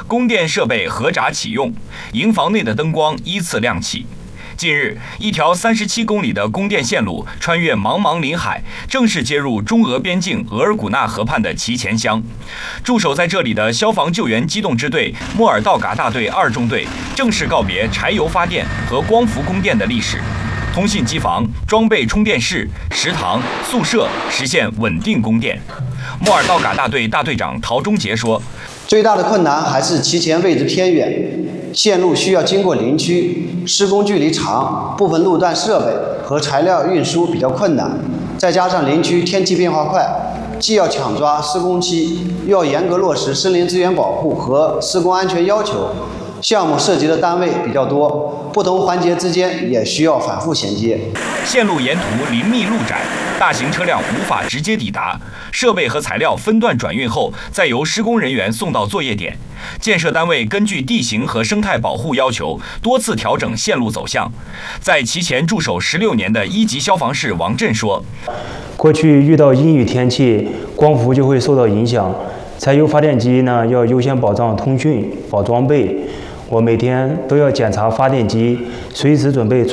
供电设备合闸启用，营房内的灯光依次亮起。近日，一条37公里的供电线路穿越茫茫林海，正式接入中俄边境额尔古纳河畔的齐前乡。驻守在这里的消防救援机动支队莫尔道嘎大队2中队正式告别柴油发电和光伏供电的历史，通信机房、装备充电室、食堂、宿舍实现稳定供电。莫尔道嘎大队大队长陶忠杰说：“ 最大的困难还是齐前位置偏远，线路需要经过林区，施工距离长，部分路段设备和材料运输比较困难，再加上林区天气变化快，既要抢抓施工期，又要严格落实森林资源保护和施工安全要求。项目涉及的单位比较多，不同环节之间也需要反复衔接。 线路沿途林密路窄，大型车辆无法直接抵达，设备和材料分段转运后，再由施工人员送到作业点。建设单位根据地形和生态保护要求，多次调整线路走向。在其前驻守16年的1级消防士王震说：“ 过去遇到阴雨天气，光伏就会受到影响，柴油发电机呢要优先保障通讯、保装备。我每天都要检查发电机，随时准备